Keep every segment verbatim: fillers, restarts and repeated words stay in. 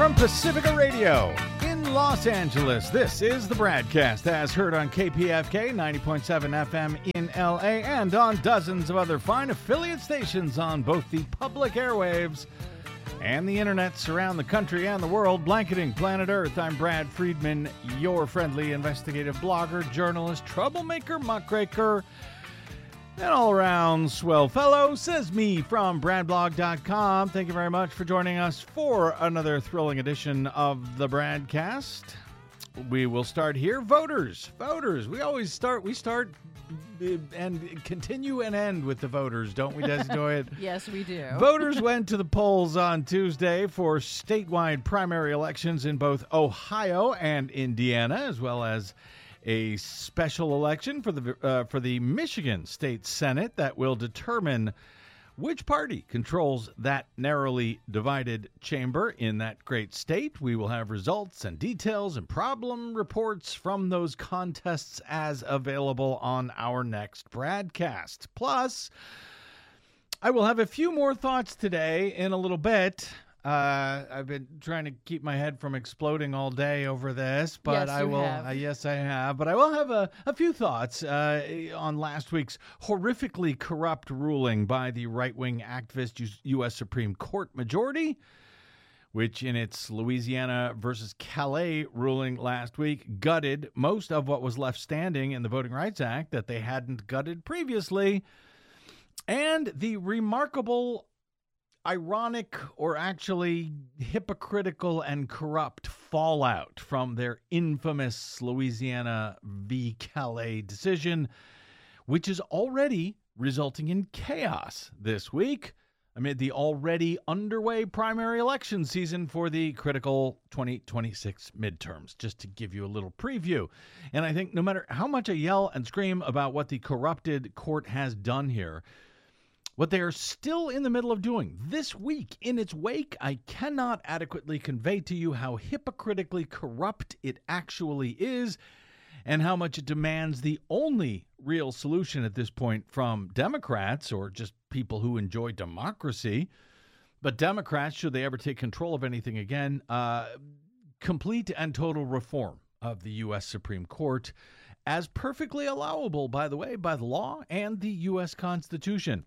from Pacifica Radio in Los Angeles. This is the BradCast, as heard on K P F K ninety point seven F M in L A and on dozens of other fine affiliate stations on both the public airwaves and the internets around the country and the world, blanketing planet Earth. I'm Brad Friedman, your friendly investigative blogger, journalist, troublemaker, muckraker, and all-around swell fellow, says me from brad blog dot com. Thank you very much for joining us for another thrilling edition of the BradCast. We will start here. Voters. Voters. We always start, we start and continue and end with the voters, don't we, Desi Doyen? Yes, we do. Voters went to the polls on Tuesday for statewide primary elections in both Ohio and Indiana, as well as a special election for the uh, for the Michigan State Senate that will determine which party controls that narrowly divided chamber in that great state. We will have results and details and problem reports from those contests as available on our next BradCast. Plus, I will have a few more thoughts today in a little bit. Uh, I've been trying to keep my head from exploding all day over this, but yes, I you will. have. Uh, yes, I have. But I will have a, a few thoughts uh, on last week's horrifically corrupt ruling by the right-wing activist U- U.S. Supreme Court majority, which in its Louisiana versus Calais ruling last week gutted most of what was left standing in the Voting Rights Act that they hadn't gutted previously, and the remarkable, ironic, or actually hypocritical and corrupt fallout from their infamous Louisiana v. Calais decision, which is already resulting in chaos this week amid the already underway primary election season for the critical twenty twenty-six midterms, just to give you a little preview. And I think no matter how much I yell and scream about what the corrupted court has done here, what they are still in the middle of doing this week in its wake, I cannot adequately convey to you how hypocritically corrupt it actually is and how much it demands the only real solution at this point from Democrats, or just people who enjoy democracy. But Democrats, should they ever take control of anything again, uh, complete and total reform of the U S. Supreme Court, as perfectly allowable, by the way, by the law and the U S. Constitution.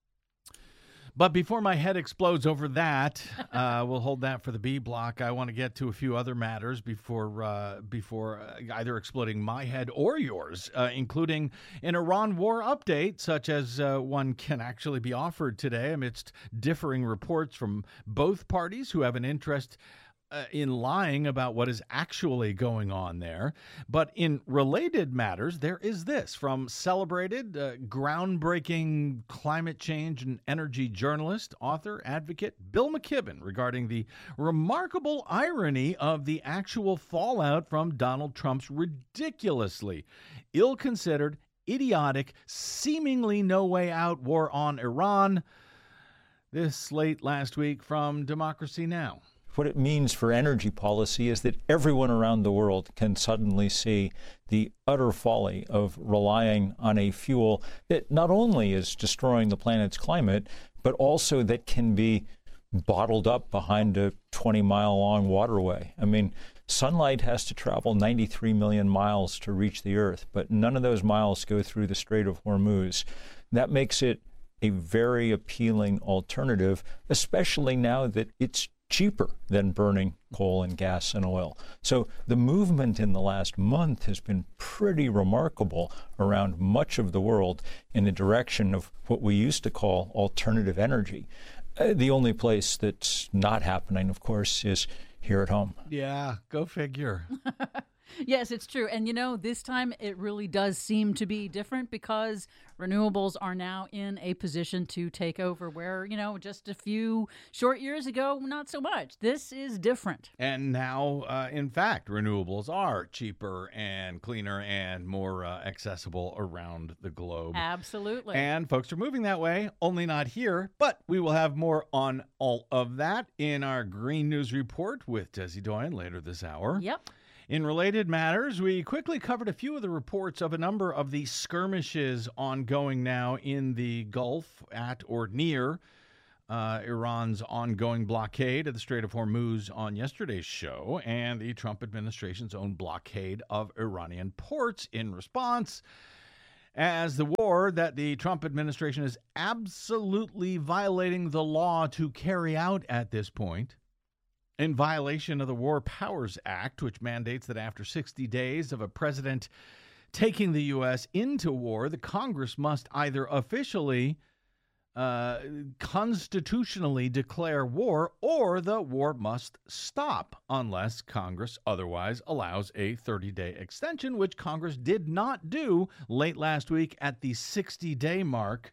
But before my head explodes over that, uh, we'll hold that for the B block. I want to get to a few other matters before uh, before uh, either exploding my head or yours, uh, including an Iran war update, such as uh, one can actually be offered today amidst differing reports from both parties who have an interest Uh, in lying about what is actually going on there. But in related matters, there is this from celebrated, uh, groundbreaking climate change and energy journalist, author, advocate Bill McKibben regarding the remarkable irony of the actual fallout from Donald Trump's ridiculously ill-considered, idiotic, seemingly no-way-out war on Iran. This late last week from Democracy Now! What it means for energy policy is that everyone around the world can suddenly see the utter folly of relying on a fuel that not only is destroying the planet's climate, but also that can be bottled up behind a twenty mile long waterway. I mean, sunlight has to travel ninety-three million miles to reach the Earth, but none of those miles go through the Strait of Hormuz. That makes it a very appealing alternative, especially now that it's cheaper than burning coal and gas and oil. So the movement in the last month has been pretty remarkable around much of the world in the direction of what we used to call alternative energy. Uh, the only place that's not happening, of course, is here at home. Yeah, go figure. Yes, it's true. And, you know, this time it really does seem to be different because renewables are now in a position to take over where, you know, just a few short years ago, not so much. This is different. And now, uh, in fact, renewables are cheaper and cleaner and more uh, accessible around the globe. Absolutely. And folks are moving that way, only not here. But we will have more on all of that in our Green News Report with Desi Doyen later this hour. Yep. In related matters, we quickly covered a few of the reports of a number of the skirmishes ongoing now in the Gulf at or near uh, Iran's ongoing blockade of the Strait of Hormuz on yesterday's show and the Trump administration's own blockade of Iranian ports in response, as the war that the Trump administration is absolutely violating the law to carry out at this point, in violation of the War Powers Act, which mandates that after sixty days of a president taking the U S into war, the Congress must either officially, uh, constitutionally declare war, or the war must stop unless Congress otherwise allows a thirty-day extension, which Congress did not do late last week at the sixty-day mark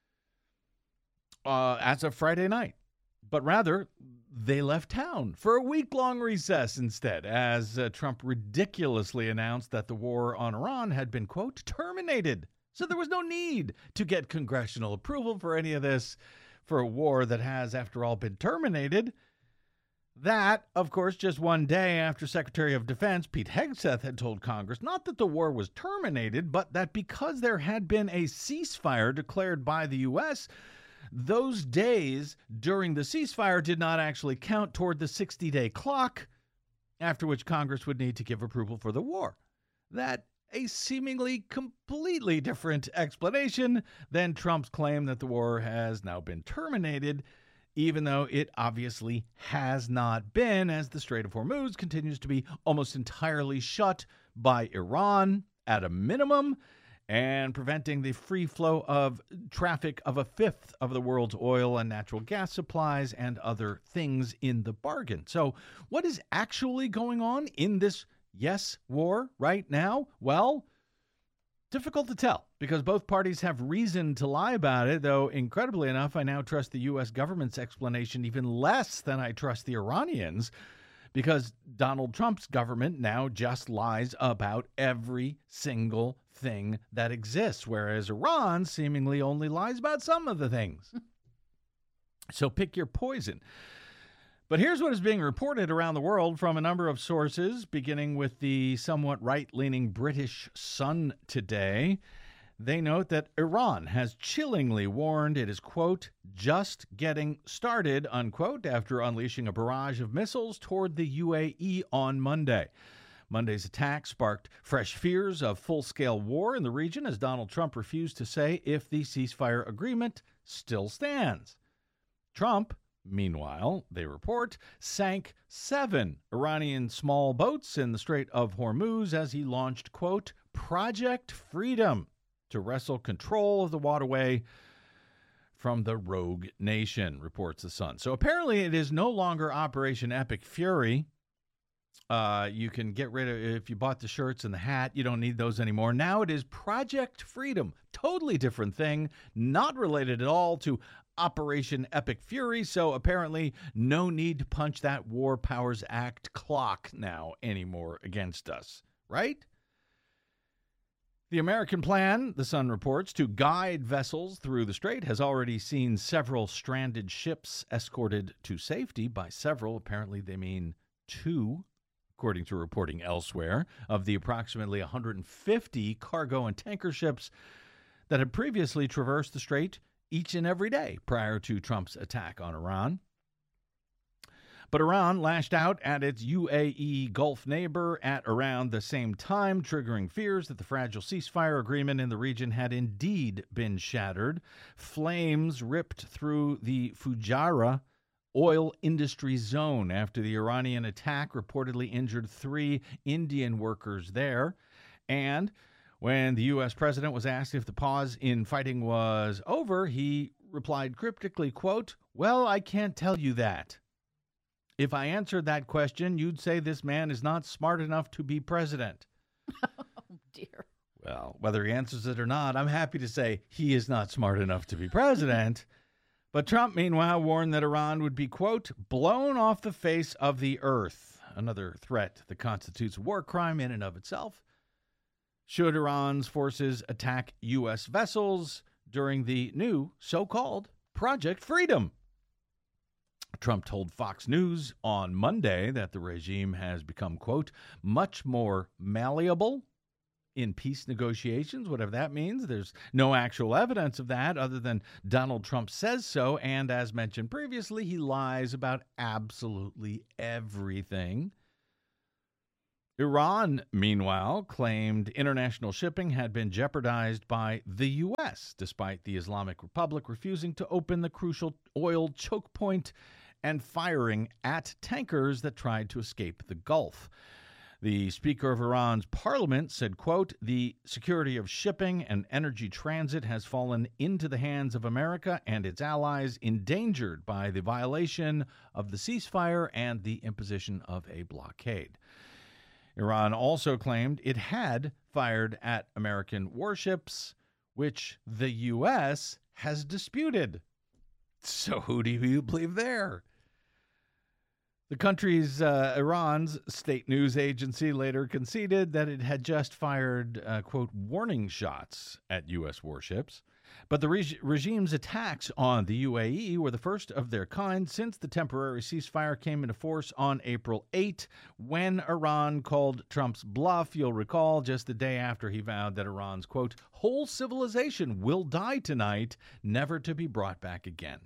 uh, as of Friday night. But rather, they left town for a week-long recess instead, as uh, Trump ridiculously announced that the war on Iran had been, quote, terminated. So there was no need to get congressional approval for any of this for a war that has, after all, been terminated. That, of course, just one day after Secretary of Defense Pete Hegseth had told Congress not that the war was terminated, but that because there had been a ceasefire declared by the U S, those days during the ceasefire did not actually count toward the sixty-day clock, after which Congress would need to give approval for the war. That a seemingly completely different explanation than Trump's claim that the war has now been terminated, even though it obviously has not been, as the Strait of Hormuz continues to be almost entirely shut by Iran at a minimum, and preventing the free flow of traffic of a fifth of the world's oil and natural gas supplies and other things in the bargain. So what is actually going on in this, yes, war right now? Well, difficult to tell because both parties have reason to lie about it, though incredibly enough, I now trust the U S government's explanation even less than I trust the Iranians, because Donald Trump's government now just lies about every single thing that exists, whereas Iran seemingly only lies about some of the things. So pick your poison. But here's what is being reported around the world from a number of sources, beginning with the somewhat right-leaning British Sun today. They note that Iran has chillingly warned it is, quote, just getting started, unquote, after unleashing a barrage of missiles toward the U A E on Monday. Monday's attack sparked fresh fears of full-scale war in the region as Donald Trump refused to say if the ceasefire agreement still stands. Trump, meanwhile, they report, sank seven Iranian small boats in the Strait of Hormuz as he launched, quote, Project Freedom, to wrestle control of the waterway from the rogue nation, reports The Sun. So apparently it is no longer Operation Epic Fury. Uh, you can get rid of, if you bought the shirts and the hat, you don't need those anymore. Now it is Project Freedom. Totally different thing, not related at all to Operation Epic Fury. So apparently no need to punch that War Powers Act clock now anymore against us, right? The American plan, The Sun reports, to guide vessels through the strait has already seen several stranded ships escorted to safety. By several, apparently they mean two, according to reporting elsewhere, of the approximately one hundred fifty cargo and tanker ships that had previously traversed the strait each and every day prior to Trump's attack on Iran. But Iran lashed out at its U A E Gulf neighbor at around the same time, triggering fears that the fragile ceasefire agreement in the region had indeed been shattered. Flames ripped through the Fujairah oil industry zone after the Iranian attack reportedly injured three Indian workers there. And when the U S president was asked if the pause in fighting was over, he replied cryptically, quote, well, I can't tell you that. If I answered that question, you'd say this man is not smart enough to be president. Oh, dear. Well, whether he answers it or not, I'm happy to say he is not smart enough to be president. But Trump, meanwhile, warned that Iran would be, quote, blown off the face of the earth. Another threat that constitutes a war crime in and of itself. Should Iran's forces attack U S vessels during the new so-called Project Freedom. Trump told Fox News on Monday that the regime has become, quote, much more malleable in peace negotiations, whatever that means. There's no actual evidence of that other than Donald Trump says so. And as mentioned previously, he lies about absolutely everything. Iran, meanwhile, claimed international shipping had been jeopardized by the U S, despite the Islamic Republic refusing to open the crucial oil choke point and firing at tankers that tried to escape the Gulf. The Speaker of Iran's parliament said, quote, "The security of shipping and energy transit has fallen into the hands of America and its allies, endangered by the violation of the ceasefire and the imposition of a blockade." Iran also claimed it had fired at American warships, which the U S has disputed. So who do you believe there? The country's, uh, Iran's state news agency later conceded that it had just fired, uh, quote, warning shots at U S warships. But the reg- regime's attacks on the U A E were the first of their kind since the temporary ceasefire came into force on April eighth, when Iran called Trump's bluff, you'll recall, just the day after he vowed that Iran's, quote, "whole civilization will die tonight, never to be brought back again."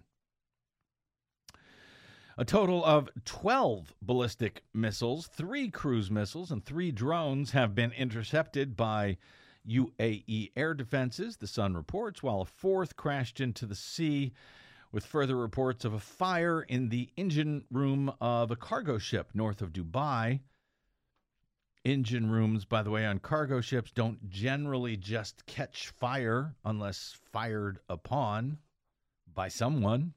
A total of twelve ballistic missiles, three cruise missiles, and three drones have been intercepted by U A E air defenses, the Sun reports, while a fourth crashed into the sea, with further reports of a fire in the engine room of a cargo ship north of Dubai. Engine rooms, by the way, on cargo ships don't generally just catch fire unless fired upon by someone.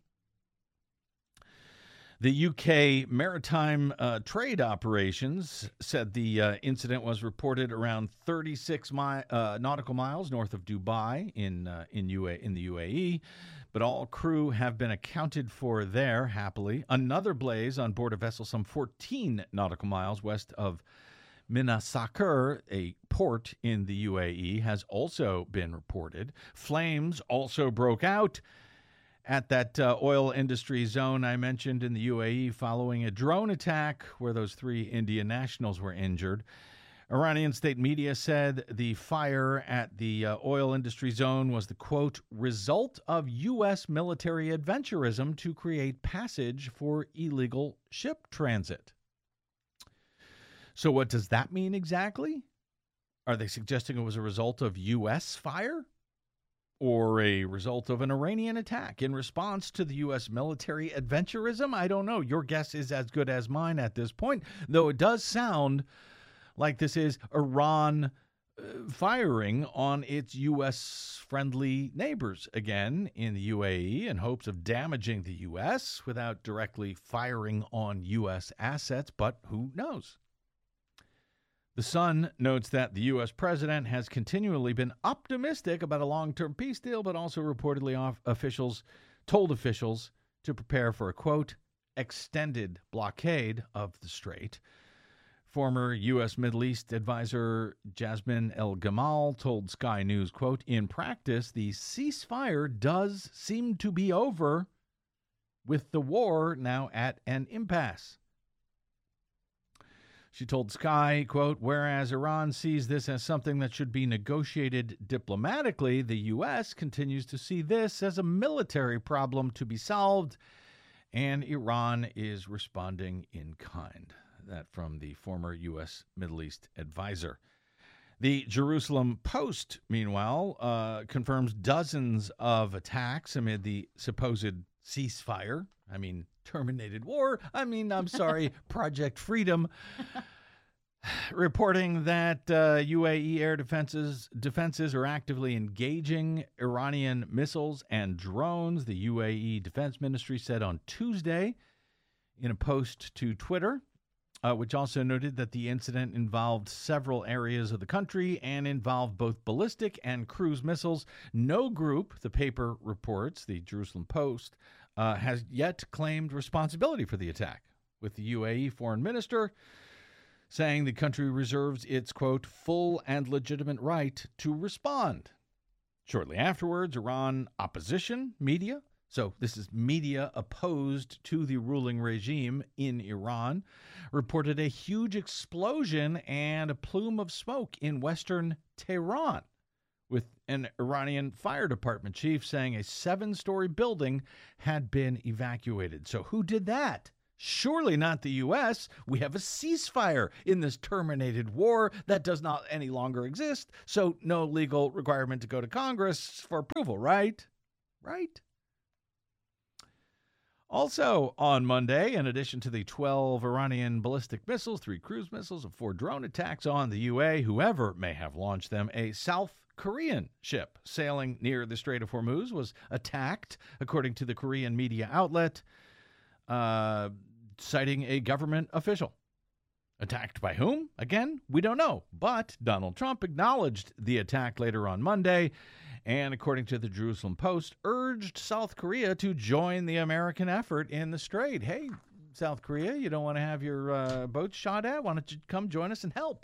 The U K Maritime uh, Trade Operations said the uh, incident was reported around thirty-six mi- uh, nautical miles north of Dubai in uh, in, U A- in the U A E, but all crew have been accounted for there, happily. Another blaze on board a vessel some fourteen nautical miles west of Mina Sakar, a port in the U A E, has also been reported. Flames also broke out at that uh, oil industry zone I mentioned in the U A E following a drone attack where those three Indian nationals were injured. Iranian state media said the fire at the uh, oil industry zone was the, quote, "result of U S military adventurism to create passage for illegal ship transit." So what does that mean exactly? Are they suggesting it was a result of U S fire? Or a result of an Iranian attack in response to the U S military adventurism? I don't know. Your guess is as good as mine at this point, though it does sound like this is Iran uh, firing on its U S-friendly neighbors again in the U A E in hopes of damaging the U S without directly firing on U S assets, but who knows? The Sun notes that the U S president has continually been optimistic about a long-term peace deal, but also reportedly off officials told officials to prepare for a, quote, "extended blockade of the strait." Former U S Middle East advisor Jasmine El-Gamal told Sky News, quote, "in practice, the ceasefire does seem to be over, with the war now at an impasse." She told Sky, quote, "whereas Iran sees this as something that should be negotiated diplomatically, the U S continues to see this as a military problem to be solved, and Iran is responding in kind." That from the former U S Middle East advisor. The Jerusalem Post, meanwhile, uh, confirms dozens of attacks amid the supposed ceasefire. I mean, terminated war. I mean, I'm sorry, Project Freedom. Reporting that uh, U A E air defenses defenses are actively engaging Iranian missiles and drones, the U A E Defense Ministry said on Tuesday in a post to Twitter, uh, which also noted that the incident involved several areas of the country and involved both ballistic and cruise missiles. No group, the paper reports, the Jerusalem Post, uh, has yet claimed responsibility for the attack, with the U A E foreign minister saying the country reserves its, quote, "full and legitimate right to respond." Shortly afterwards, Iran opposition media So this is media opposed to the ruling regime in Iran, reported a huge explosion and a plume of smoke in western Tehran, with an Iranian fire department chief saying a seven-story building had been evacuated. So who did that? Surely not the U S. We have a ceasefire in this terminated war that does not any longer exist, so no legal requirement to go to Congress for approval, right? Right? Also on Monday, in addition to the twelve Iranian ballistic missiles, three cruise missiles, and four drone attacks on the U A, whoever may have launched them, a South Korean ship sailing near the Strait of Hormuz was attacked, according to the Korean media outlet, uh, citing a government official. Attacked by whom? Again, we don't know. But Donald Trump acknowledged the attack later on Monday, and according to the Jerusalem Post, urged South Korea to join the American effort in the Strait. Hey, South Korea, you don't want to have your uh, boats shot at? Why don't you come join us and help?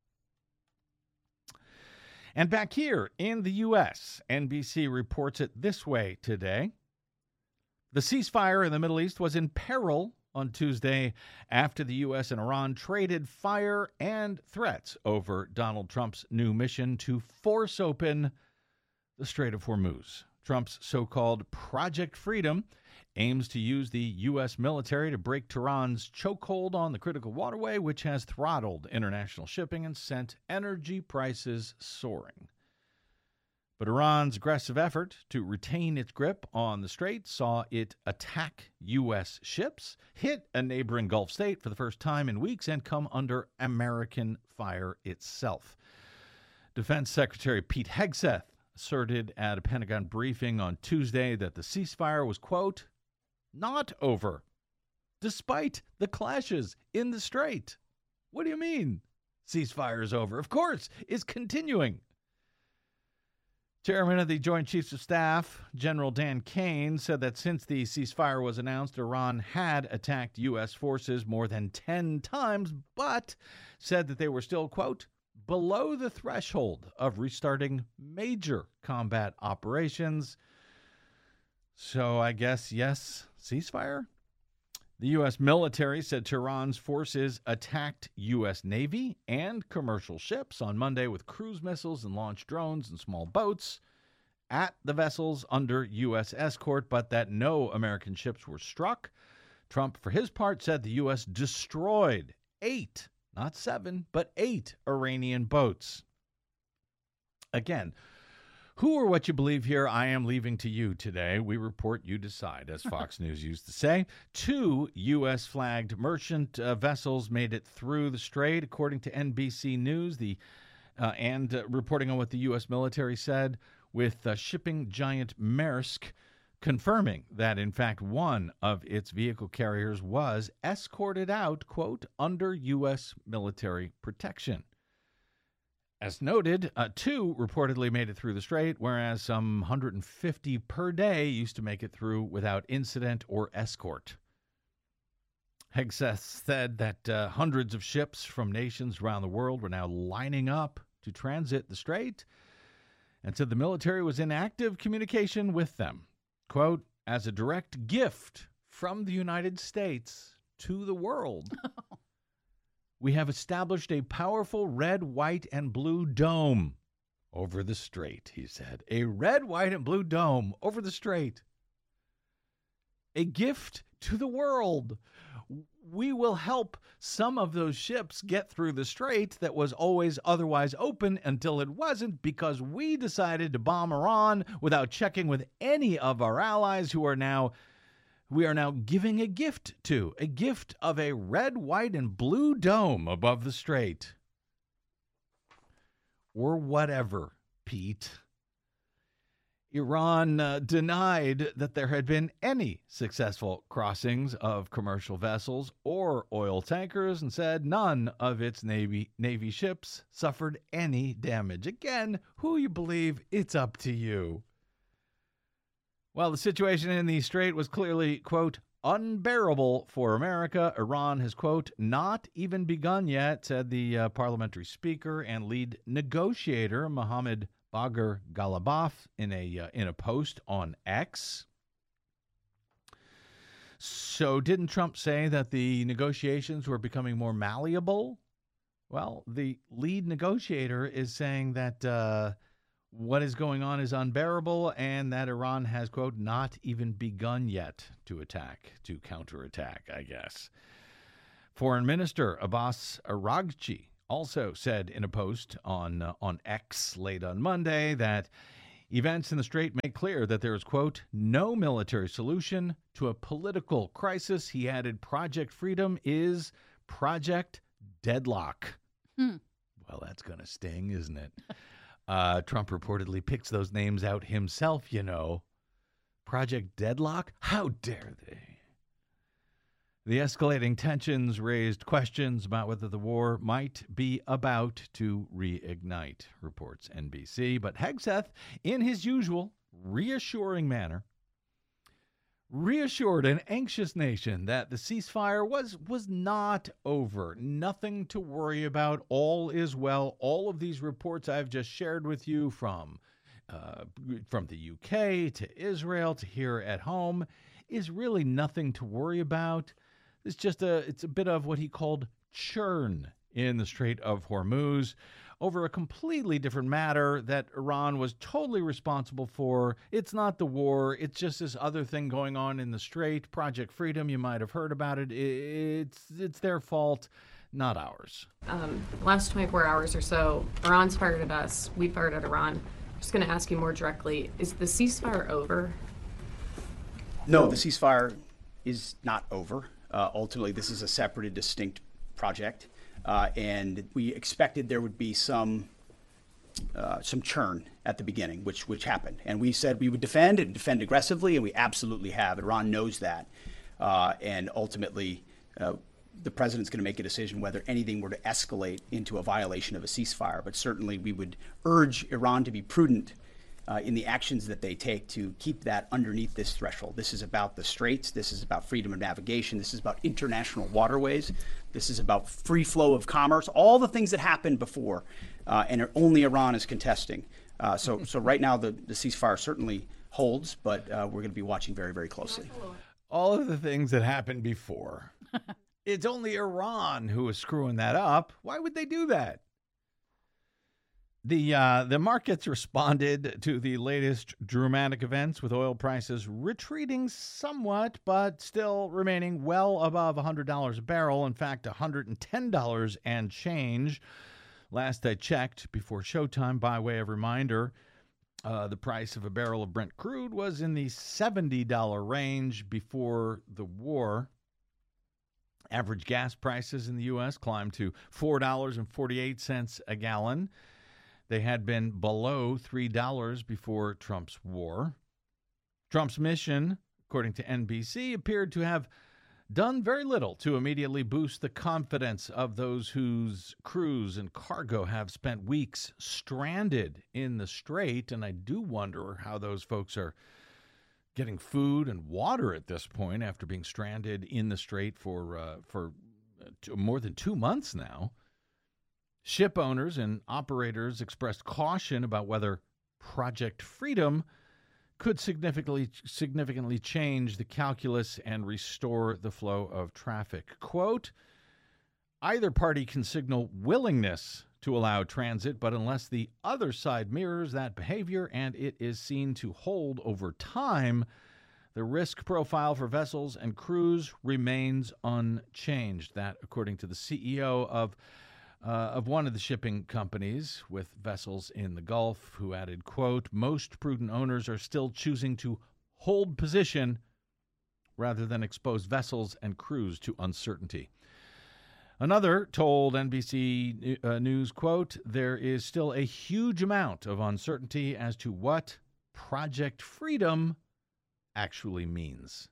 And back here in the U S, N B C reports it this way today. The ceasefire in the Middle East was in peril on Tuesday after the U S and Iran traded fire and threats over Donald Trump's new mission to force open the Strait of Hormuz. Trump's so-called Project Freedom aims to use the U S military to break Tehran's chokehold on the critical waterway, which has throttled international shipping and sent energy prices soaring. But Iran's aggressive effort to retain its grip on the strait saw it attack U S ships, hit a neighboring Gulf state for the first time in weeks, and come under American fire itself. Defense Secretary Pete Hegseth asserted at a Pentagon briefing on Tuesday that the ceasefire was, quote, not over, despite the clashes in the strait. What do you mean ceasefire is over? Of course, it's continuing. Chairman of the Joint Chiefs of Staff, General Dan Kane, said that since the ceasefire was announced, Iran had attacked U S forces more than ten times, but said that they were still, quote, below the threshold of restarting major combat operations. So I guess, yes, ceasefire? The U S military said Tehran's forces attacked U S Navy and commercial ships on Monday with cruise missiles and launched drones and small boats at the vessels under U S escort, but that no American ships were struck. Trump, for his part, said the U S destroyed eight, not seven, but eight Iranian boats. Again, who or what you believe here, I am leaving to you today. We report, you decide, as Fox News used to say. Two U S-flagged merchant uh, vessels made it through the strait, according to N B C News, the uh, and uh, reporting on what the U S military said, with uh, shipping giant Maersk confirming that, in fact, one of its vehicle carriers was escorted out, quote, under U S military protection. As noted, uh, two reportedly made it through the strait, whereas some one hundred fifty per day used to make it through without incident or escort. Hegseth said that uh, hundreds of ships from nations around the world were now lining up to transit the strait, and said the military was in active communication with them. Quote, as a direct gift from the United States to the world. We have established a powerful red, white, and blue dome over the strait, he said. A red, white, and blue dome over the strait. A gift to the world. We will help some of those ships get through the strait that was always otherwise open until it wasn't, because we decided to bomb Iran without checking with any of our allies who are now We are now giving a gift to, a gift of a red, white, and blue dome above the strait. Or whatever, Pete. Iran uh, denied that there had been any successful crossings of commercial vessels or oil tankers, and said none of its Navy, Navy ships suffered any damage. Again, who you believe, it's up to you. While the situation in the strait was clearly, quote, unbearable for America, Iran has, quote, not even begun yet, said the uh, parliamentary speaker and lead negotiator Mohammad Bagher Ghalibaf in a uh, in a post on X. So didn't Trump say that the negotiations were becoming more malleable? Well, the lead negotiator is saying that uh, what is going on is unbearable and that Iran has, quote, not even begun yet to attack, to counterattack, I guess. Foreign Minister Abbas Araghchi also said in a post on uh, on X late on Monday that events in the Strait make clear that there is, quote, no military solution to a political crisis. He added, Project Freedom is Project Deadlock. Hmm. Well, that's going to sting, isn't it? uh, Trump reportedly picks those names out himself, you know. Project Deadlock? How dare they? The escalating tensions raised questions about whether the war might be about to reignite, reports N B C. But Hegseth, in his usual reassuring manner, reassured an anxious nation that the ceasefire was was not over. Nothing to worry about. All is well. All of these reports I've just shared with you from uh, from the U K to Israel to here at home is really nothing to worry about. It's just a it's a bit of what he called churn in the Strait of Hormuz over a completely different matter that Iran was totally responsible for. It's not the war. It's just this other thing going on in the Strait. Project Freedom, you might have heard about it. It's it's their fault, not ours. Um, last twenty-four hours or so, Iran's fired at us. We fired at Iran. I'm just going to ask you more directly. Is the ceasefire over? No, the ceasefire is not over. Uh, ultimately, this is a separate and distinct project. Uh, and we expected there would be some uh, some churn at the beginning, which which happened. And we said we would defend and defend aggressively, and we absolutely have. Iran knows that. Uh, and ultimately, uh, the president's going to make a decision whether anything were to escalate into a violation of a ceasefire. But certainly, we would urge Iran to be prudent Uh, in the actions that they take to keep that underneath this threshold. This is about the straits. This is about freedom of navigation. This is about international waterways. This is about free flow of commerce, all the things that happened before, uh, and only Iran is contesting. Uh, so, so right now the, the ceasefire certainly holds, but uh, we're going to be watching very, very closely. All of the things that happened before. It's only Iran who is screwing that up. Why would they do that? The uh, the markets responded to the latest dramatic events, with oil prices retreating somewhat, but still remaining well above one hundred dollars a barrel. In fact, one hundred ten dollars and change. Last I checked before showtime, by way of reminder, uh, the price of a barrel of Brent crude was in the seventy dollars range before the war. Average gas prices in the U S climbed to four dollars and forty-eight cents a gallon. They had been below three dollars before Trump's war. Trump's mission, according to N B C, appeared to have done very little to immediately boost the confidence of those whose crews and cargo have spent weeks stranded in the Strait. And I do wonder how those folks are getting food and water at this point after being stranded in the Strait for, uh, for uh, more than two months now. Ship owners and operators expressed caution about whether Project Freedom could significantly significantly change the calculus and restore the flow of traffic. Quote, either party can signal willingness to allow transit, but unless the other side mirrors that behavior and it is seen to hold over time, the risk profile for vessels and crews remains unchanged. That, according to the C E O of Uh, of one of the shipping companies with vessels in the Gulf, who added, quote, most prudent owners are still choosing to hold position rather than expose vessels and crews to uncertainty. Another told N B C uh, News, quote, there is still a huge amount of uncertainty as to what Project Freedom actually means.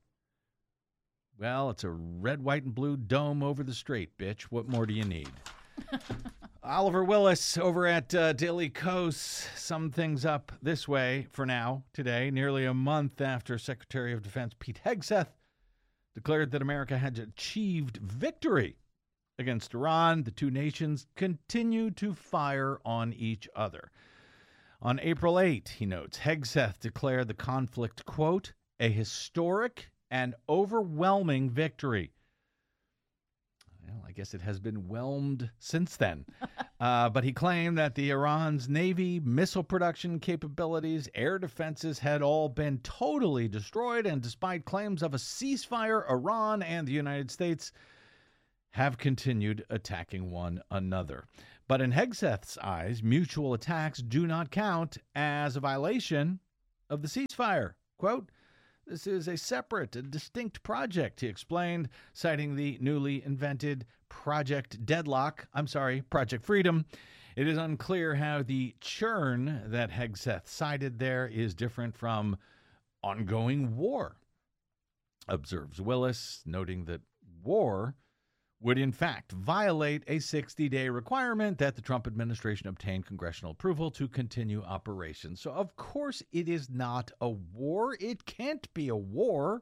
Well, it's a red, white, and blue dome over the strait, bitch. What more do you need? Oliver Willis over at uh, Daily Kos summed things up this way for now, today, nearly a month after Secretary of Defense Pete Hegseth declared that America had achieved victory against Iran. The two nations continue to fire on each other. On April eighth, he notes, Hegseth declared the conflict, quote, a historic an overwhelming victory. Well, I guess it has been whelmed since then. uh, but he claimed that the Iran's Navy missile production capabilities, air defenses had all been totally destroyed. And despite claims of a ceasefire, Iran and the United States have continued attacking one another. But in Hegseth's eyes, mutual attacks do not count as a violation of the ceasefire. Quote, "This is a separate and distinct project," he explained, citing the newly invented Project Deadlock. I'm sorry, Project Freedom. It is unclear how the churn that Hegseth cited there is different from ongoing war, observes Willis, noting that war would in fact violate a sixty-day requirement that the Trump administration obtain congressional approval to continue operations. So, of course, it is not a war. It can't be a war.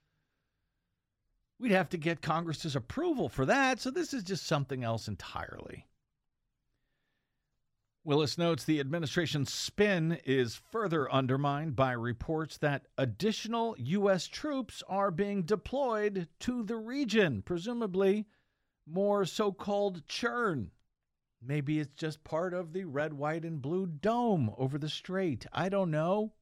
We'd have to get Congress's approval for that, so this is just something else entirely. Willis notes the administration's spin is further undermined by reports that additional U S troops are being deployed to the region, presumably more so-called churn. Maybe it's just part of the red, white, and blue dome over the strait. I don't know.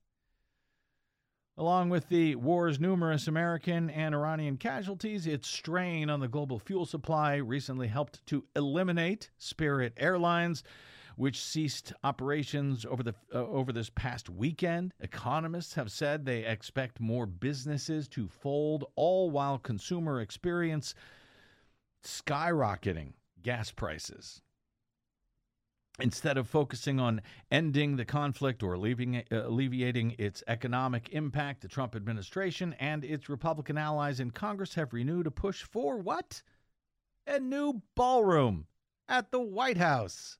Along with the war's numerous American and Iranian casualties, its strain on the global fuel supply recently helped to eliminate Spirit Airlines, which ceased operations over the uh, over this past weekend. Economists have said they expect more businesses to fold, all while consumer experience skyrocketing gas prices. Instead of focusing on ending the conflict or alleviating, uh, alleviating its economic impact, the Trump administration and its Republican allies in Congress have renewed a push for what? A new ballroom at the White House.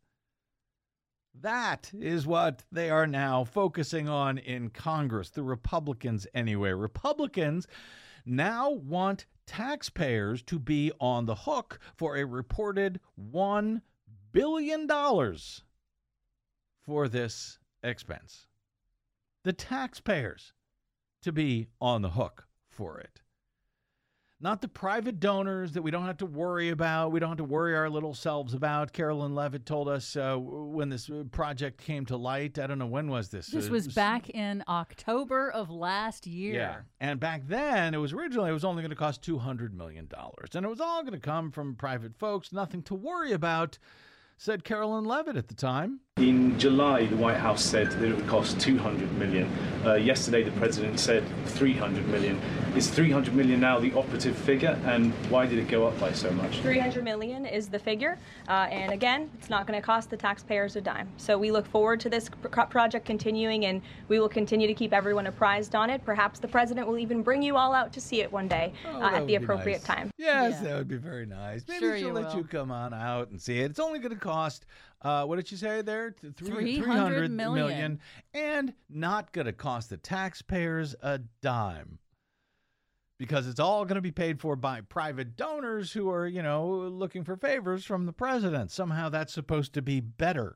That is what they are now focusing on in Congress, the Republicans anyway. Republicans now want taxpayers to be on the hook for a reported one billion dollars for this expense. The taxpayers to be on the hook for it. Not the private donors that we don't have to worry about, we don't have to worry our little selves about. Carolyn Levitt told us uh, when this project came to light, I don't know, when was this? This uh, was back in October of last year. Yeah, and back then, it was originally, it was only going to cost two hundred million dollars. And it was all going to come from private folks, nothing to worry about, said Carolyn Levitt at the time. In July, the White House said that it would cost two hundred million dollars. Uh, yesterday, the president said three hundred million dollars. Is three hundred million dollars now the operative figure, and why did it go up by so much? three hundred million dollars is the figure, uh, and again, it's not going to cost the taxpayers a dime. So we look forward to this pr- project continuing, and we will continue to keep everyone apprised on it. Perhaps the president will even bring you all out to see it one day Oh, uh, that at the would be appropriate nice. time. Yes, Yeah. that would be very nice. Maybe Sure she'll you let will. you come on out and see it. It's only going to cost, uh, what did she say there? Th- three- three hundred million. million, and not going to cost the taxpayers a dime. Because it's all going to be paid for by private donors who are, you know, looking for favors from the president. Somehow that's supposed to be better.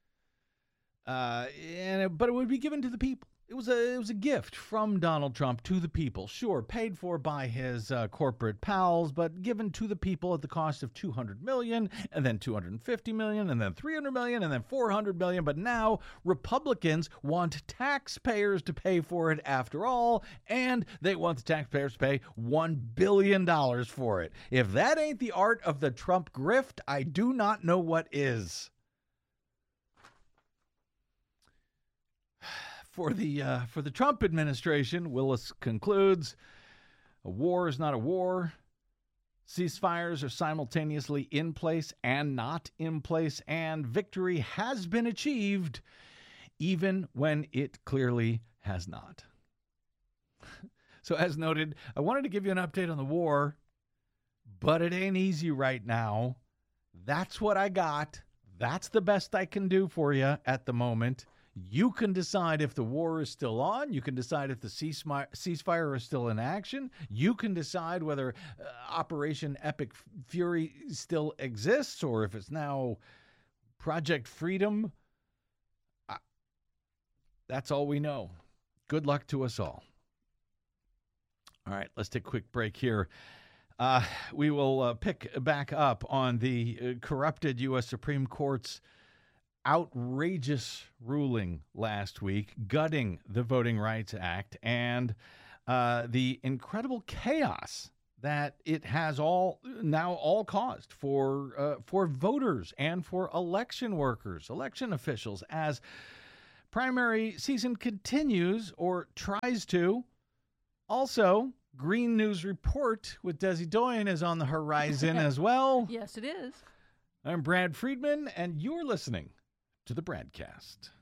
Uh, and it, but it would be given to the people. It was a it was a gift from Donald Trump to the people. Sure, paid for by his uh, corporate pals, but given to the people at the cost of two hundred million dollars, and then two hundred fifty million dollars, and then three hundred million dollars, and then four hundred million dollars. But now Republicans want taxpayers to pay for it after all, and they want the taxpayers to pay one billion dollars for it. If that ain't the art of the Trump grift, I do not know what is. For the uh, for the Trump administration, Willis concludes, a war is not a war. Ceasefires are simultaneously in place and not in place, and victory has been achieved, even when it clearly has not. So as noted, I wanted to give you an update on the war, but it ain't easy right now. That's what I got. That's the best I can do for you at the moment. You can decide if the war is still on. You can decide if the ceasefire, ceasefire is still in action. You can decide whether uh, Operation Epic Fury still exists or if it's now Project Freedom. I, that's all we know. Good luck to us all. All right, let's take a quick break here. Uh, we will uh, pick back up on the uh, corrupted U S Supreme Court's outrageous ruling last week, gutting the Voting Rights Act, and uh, the incredible chaos that it has all now all caused for uh, for voters and for election workers, election officials, as primary season continues or tries to. Also, Green News Report with Desi Doyen is on the horizon as well. Yes, it is. I'm Brad Friedman, and you're listening to the Bradcast.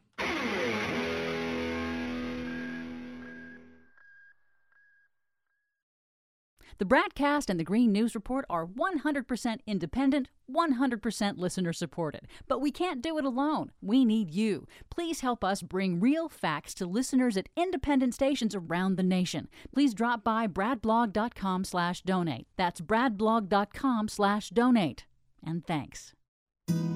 The Bradcast and the Green News Report are one hundred percent independent, one hundred percent listener supported. But we can't do it alone. We need you. Please help us bring real facts to listeners at independent stations around the nation. Please drop by bradblog.com slash donate. That's bradblog.com slash donate. And thanks.